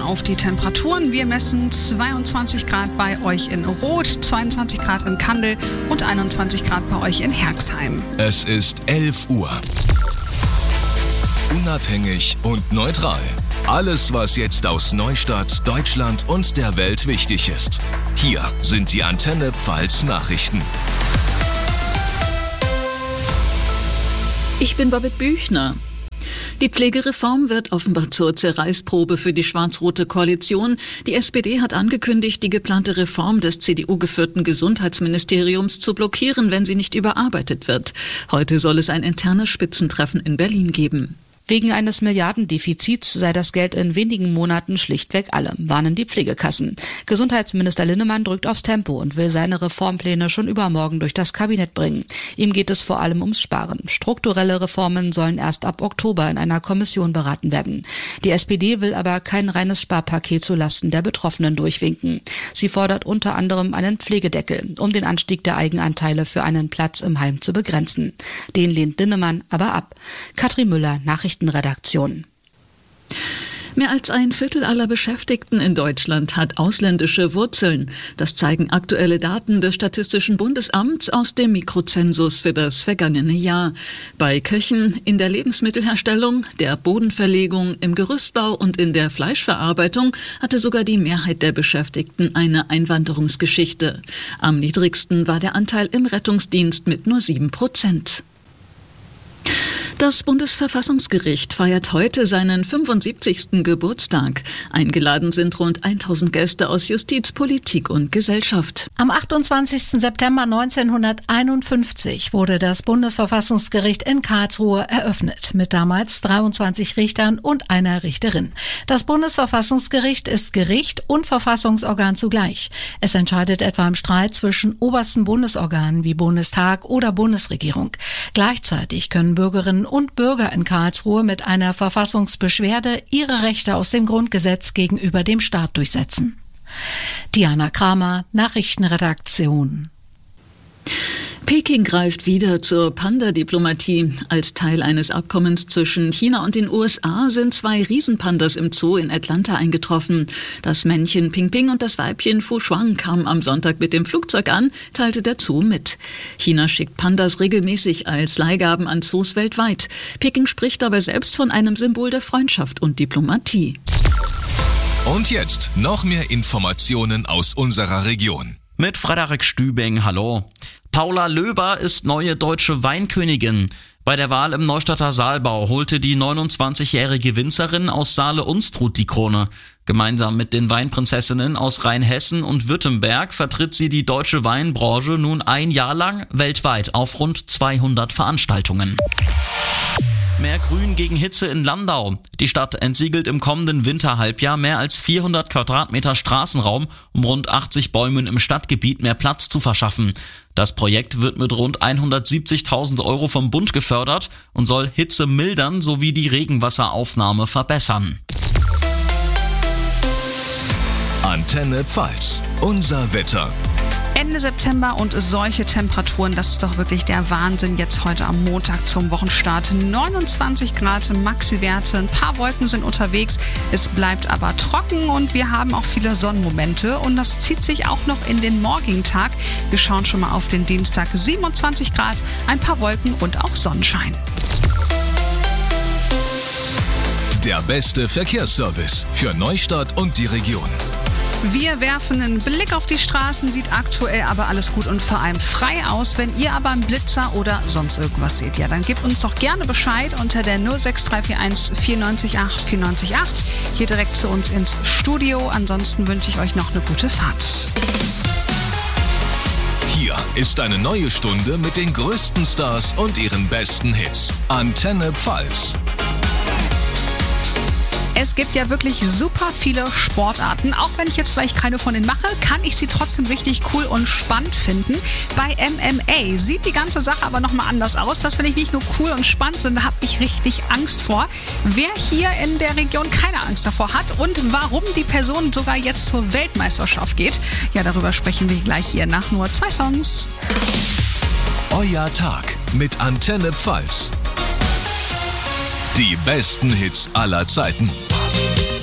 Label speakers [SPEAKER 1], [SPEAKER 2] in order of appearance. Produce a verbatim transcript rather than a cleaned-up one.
[SPEAKER 1] auf die Temperaturen. Wir messen zweiundzwanzig Grad bei euch in Roth, zweiundzwanzig Grad in Kandel und einundzwanzig Grad bei euch in Herxheim.
[SPEAKER 2] Es ist elf Uhr. Unabhängig und neutral. Alles, was jetzt aus Neustadt, Deutschland und der Welt wichtig ist. Hier sind die Antenne Pfalz Nachrichten.
[SPEAKER 3] Ich bin Babette Büchner. Die Pflegereform wird offenbar zur Zerreißprobe für die schwarz-rote Koalition. Die S P D hat angekündigt, die geplante Reform des C D U-geführten Gesundheitsministeriums zu blockieren, wenn sie nicht überarbeitet wird. Heute soll es ein internes Spitzentreffen in Berlin geben.
[SPEAKER 4] Wegen eines Milliardendefizits sei das Geld in wenigen Monaten schlichtweg alle, warnen die Pflegekassen. Gesundheitsminister Linnemann drückt aufs Tempo und will seine Reformpläne schon übermorgen durch das Kabinett bringen. Ihm geht es vor allem ums Sparen. Strukturelle Reformen sollen erst ab Oktober in einer Kommission beraten werden. Die S P D will aber kein reines Sparpaket zulasten der Betroffenen durchwinken. Sie fordert unter anderem einen Pflegedeckel, um den Anstieg der Eigenanteile für einen Platz im Heim zu begrenzen. Den lehnt Linnemann aber ab. Katrin Müller, Nachrichten Redaktion.
[SPEAKER 3] Mehr als ein Viertel aller Beschäftigten in Deutschland hat ausländische Wurzeln. Das zeigen aktuelle Daten des Statistischen Bundesamts aus dem Mikrozensus für das vergangene Jahr. Bei Köchen, in der Lebensmittelherstellung, der Bodenverlegung, im Gerüstbau und in der Fleischverarbeitung hatte sogar die Mehrheit der Beschäftigten eine Einwanderungsgeschichte. Am niedrigsten war der Anteil im Rettungsdienst mit nur sieben Prozent. Das Bundesverfassungsgericht feiert heute seinen fünfundsiebzigsten Geburtstag. Eingeladen sind rund tausend Gäste aus Justiz, Politik und Gesellschaft.
[SPEAKER 5] Am achtundzwanzigsten September neunzehnhunderteinundfünfzig wurde das Bundesverfassungsgericht in Karlsruhe eröffnet, mit damals dreiundzwanzig Richtern und einer Richterin. Das Bundesverfassungsgericht ist Gericht und Verfassungsorgan zugleich. Es entscheidet etwa im Streit zwischen obersten Bundesorganen wie Bundestag oder Bundesregierung. Gleichzeitig können Bürgerinnen und Bürger in Karlsruhe mit einer Verfassungsbeschwerde ihre Rechte aus dem Grundgesetz gegenüber dem Staat durchsetzen. Diana Kramer, Nachrichtenredaktion.
[SPEAKER 3] Peking greift wieder zur Panda-Diplomatie. Als Teil eines Abkommens zwischen China und den U S A sind zwei Riesenpandas im Zoo in Atlanta eingetroffen. Das Männchen Ping Ping und das Weibchen Fu Shuang kamen am Sonntag mit dem Flugzeug an, teilte der Zoo mit. China schickt Pandas regelmäßig als Leihgaben an Zoos weltweit. Peking spricht dabei selbst von einem Symbol der Freundschaft und Diplomatie.
[SPEAKER 2] Und jetzt noch mehr Informationen aus unserer Region.
[SPEAKER 6] Mit Frederik Stübing, hallo. Paula Löber ist neue deutsche Weinkönigin. Bei der Wahl im Neustadter Saalbau holte die neunundzwanzigjährige Winzerin aus Saale-Unstrut die Krone. Gemeinsam mit den Weinprinzessinnen aus Rheinhessen und Württemberg vertritt sie die deutsche Weinbranche nun ein Jahr lang weltweit auf rund zweihundert Veranstaltungen. Mehr Grün gegen Hitze in Landau. Die Stadt entsiegelt im kommenden Winterhalbjahr mehr als vierhundert Quadratmeter Straßenraum, um rund achtzig Bäumen im Stadtgebiet mehr Platz zu verschaffen. Das Projekt wird mit rund hundertsiebzigtausend Euro vom Bund gefördert und soll Hitze mildern sowie die Regenwasseraufnahme verbessern.
[SPEAKER 2] Antenne Pfalz, unser Wetter.
[SPEAKER 1] Ende September und solche Temperaturen, das ist doch wirklich der Wahnsinn jetzt heute am Montag zum Wochenstart. neunundzwanzig Grad Maxi-Werte, ein paar Wolken sind unterwegs, es bleibt aber trocken und wir haben auch viele Sonnenmomente und das zieht sich auch noch in den morgigen Tag. Wir schauen schon mal auf den Dienstag, siebenundzwanzig Grad, ein paar Wolken und auch Sonnenschein.
[SPEAKER 2] Der beste Verkehrsservice für Neustadt und die Region.
[SPEAKER 1] Wir werfen einen Blick auf die Straßen, sieht aktuell aber alles gut und vor allem frei aus. Wenn ihr aber einen Blitzer oder sonst irgendwas seht, ja, dann gebt uns doch gerne Bescheid unter der null sechs drei vier eins vier neun acht vier neun acht. Hier direkt zu uns ins Studio. Ansonsten wünsche ich euch noch eine gute Fahrt.
[SPEAKER 2] Hier ist eine neue Stunde mit den größten Stars und ihren besten Hits. Antenne Pfalz.
[SPEAKER 1] Es gibt ja wirklich super viele Sportarten. Auch wenn ich jetzt vielleicht keine von denen mache, kann ich sie trotzdem richtig cool und spannend finden. Bei M M A sieht die ganze Sache aber nochmal anders aus. Das finde ich nicht nur cool und spannend, sondern da habe ich richtig Angst vor. Wer hier in der Region keine Angst davor hat und warum die Person sogar jetzt zur Weltmeisterschaft geht, ja, darüber sprechen wir gleich hier nach nur zwei Songs.
[SPEAKER 2] Euer Tag mit Antenne Pfalz. Die besten Hits aller Zeiten.